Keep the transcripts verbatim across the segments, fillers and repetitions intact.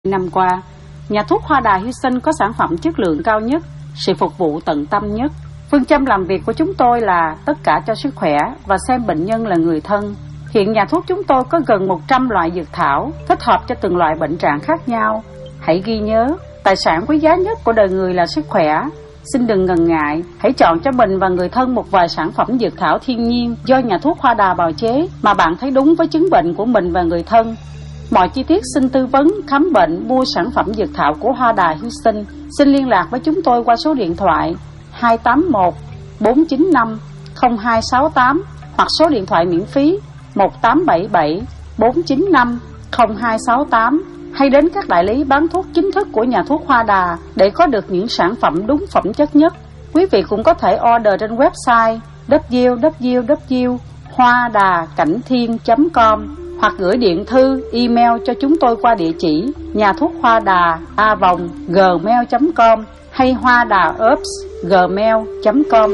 Năm qua, nhà thuốc Hoa Đà Houston có sản phẩm chất lượng cao nhất, sự phục vụ tận tâm nhất. Phương châm làm việc của chúng tôi là tất cả cho sức khỏe và xem bệnh nhân là người thân. Hiện nhà thuốc chúng tôi có gần một trăm loại dược thảo, thích hợp cho từng loại bệnh trạng khác nhau. Hãy ghi nhớ, tài sản quý giá nhất của đời người là sức khỏe. Xin đừng ngần ngại, hãy chọn cho mình và người thân một vài sản phẩm dược thảo thiên nhiên do nhà thuốc Hoa Đà bào chế mà bạn thấy đúng với chứng bệnh của mình và người thân. Mọi chi tiết xin tư vấn, khám bệnh, mua sản phẩm dược thảo của Hoa Đà Houston. Xin liên lạc với chúng tôi qua số điện thoại hai tám một bốn chín năm không hai sáu tám hoặc số điện thoại miễn phí một tám bảy bảy bốn chín năm không hai sáu tám, hay đến các đại lý bán thuốc chính thức của nhà thuốc Hoa Đà để có được những sản phẩm đúng phẩm chất nhất. Quý vị cũng có thể order trên website w w w chấm hoa đà cảnh thiên chấm com hoặc gửi điện thư, email cho chúng tôi qua địa chỉ nhà thuốc hoa đà a vòng gmail chấm com hay hoa đà herbs gmail chấm com.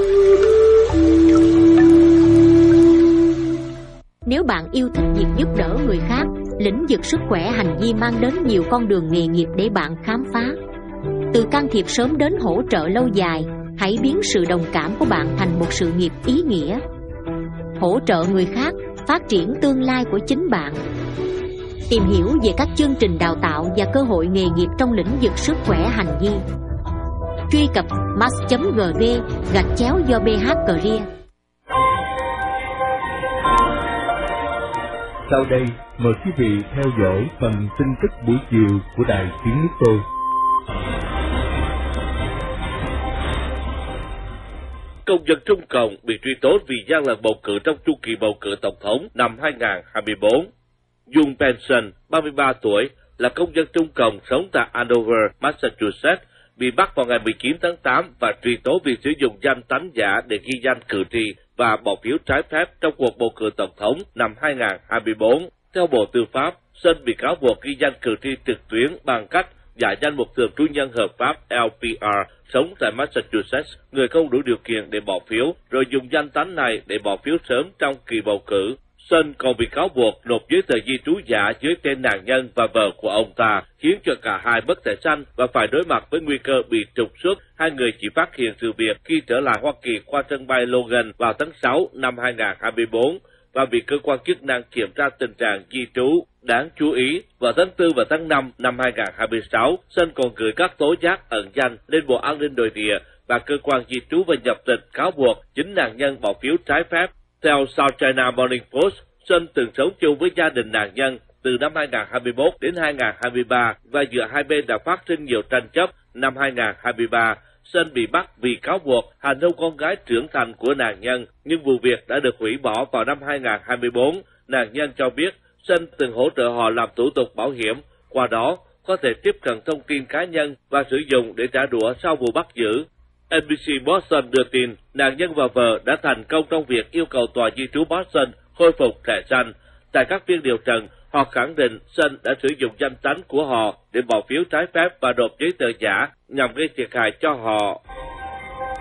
Nếu bạn yêu thích việc giúp đỡ người khác, lĩnh vực sức khỏe hành vi mang đến nhiều con đường nghề nghiệp để bạn khám phá. Từ can thiệp sớm đến hỗ trợ lâu dài, hãy biến sự đồng cảm của bạn thành một sự nghiệp ý nghĩa. Hỗ trợ người khác, phát triển tương lai của chính bạn. Tìm hiểu về các chương trình đào tạo và cơ hội nghề nghiệp trong lĩnh vực sức khỏe hành vi. Truy cập mas chấm gv gạch chéo do bê hát Career. Sau đây, mời quý vị theo dõi phần tin tức buổi chiều của Đài Tiếng Nước Tôi. Công dân Trung Cộng bị truy tố vì gian lận bầu cử trong chu kỳ bầu cử tổng thống năm hai không hai tư. Jung Benson, ba mươi ba tuổi, là công dân Trung Cộng sống tại Andover, Massachusetts, bị bắt vào ngày mười chín tháng tám và truy tố vì sử dụng danh tánh giả để ghi danh cử tri và bỏ phiếu trái phép trong cuộc bầu cử tổng thống năm hai không hai tư. Theo Bộ Tư pháp, Sun bị cáo buộc ghi danh cử tri trực tuyến bằng cách giả danh một thường trú nhân hợp pháp L P R sống tại Massachusetts, người không đủ điều kiện để bỏ phiếu, rồi dùng danh tánh này để bỏ phiếu sớm trong kỳ bầu cử. Sun còn bị cáo buộc nộp giấy tờ di trú giả dưới tên nạn nhân và vợ của ông ta, khiến cho cả hai bất thẻ xanh và phải đối mặt với nguy cơ bị trục xuất. Hai người chỉ phát hiện sự việc khi trở lại Hoa Kỳ qua sân bay Logan vào tháng sáu năm hai không hai tư và bị cơ quan chức năng kiểm tra tình trạng di trú. Đáng chú ý, vào tháng tư và tháng năm năm hai không hai sáu, Sun còn gửi các tố giác ẩn danh lên Bộ An ninh Nội địa và cơ quan di trú và nhập tịch cáo buộc chính nạn nhân bỏ phiếu trái phép. Theo South China Morning Post, Sun từng sống chung với gia đình nạn nhân từ năm hai không hai mốt đến hai không hai ba và giữa hai bên đã phát sinh nhiều tranh chấp. Năm hai không hai ba, Sun bị bắt vì cáo buộc hành hung con gái trưởng thành của nạn nhân, nhưng vụ việc đã được hủy bỏ vào năm hai không hai tư. Nạn nhân cho biết Sun từng hỗ trợ họ làm thủ tục bảo hiểm, qua đó có thể tiếp cận thông tin cá nhân và sử dụng để trả đũa sau vụ bắt giữ. en bê xê Boston đưa tin nạn nhân và vợ đã thành công trong việc yêu cầu tòa di trú Boston khôi phục thẻ xanh. Tại các phiên điều trần, họ khẳng định Sun đã sử dụng danh tánh của họ để bỏ phiếu trái phép và nộp giấy tờ giả nhằm gây thiệt hại cho họ.